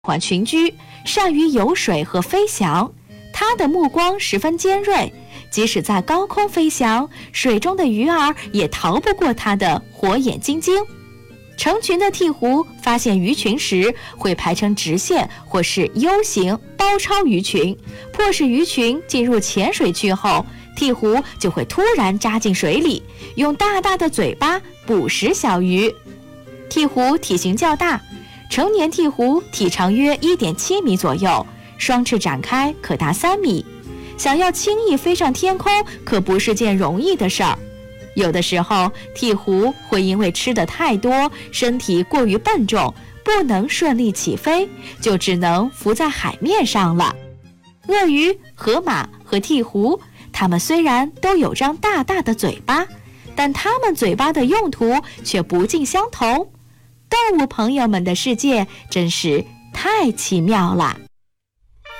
欢群居，善于游水和飞翔。它的目光十分尖锐，即使在高空飞翔，水中的鱼儿也逃不过它的火眼金睛。成群的鹈鹕发现鱼群时，会排成直线或是 U 型包抄鱼群，迫使鱼群进入浅水区后，鹈鹕就会突然扎进水里，用大大的嘴巴捕食小鱼。鹈鹕体型较大，成年鹈鹕体长约 1.7 米左右，双翅展开可达3米。想要轻易飞上天空，可不是件容易的事儿。有的时候，鹈鹕会因为吃得太多，身体过于笨重，不能顺利起飞，就只能浮在海面上了。鳄鱼、河马和鹈鹕，它们虽然都有张大大的嘴巴，但它们嘴巴的用途却不尽相同。动物朋友们的世界真是太奇妙了。